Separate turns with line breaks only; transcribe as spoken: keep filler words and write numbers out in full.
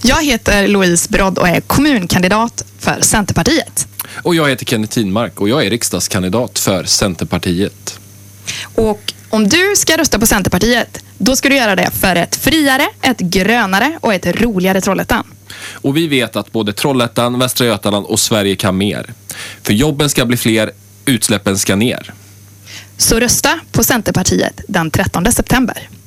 Jag heter Louise Brodd och är kommunkandidat för Centerpartiet.
Och jag heter Kenneth Tinmark och jag är riksdagskandidat för Centerpartiet.
Och om du ska rösta på Centerpartiet, då ska du göra det för ett friare, ett grönare och ett roligare Trollhättan.
Och vi vet att både Trollhättan, Västra Götaland och Sverige kan mer. För jobben ska bli fler, utsläppen ska ner.
Så rösta på Centerpartiet den trettonde september.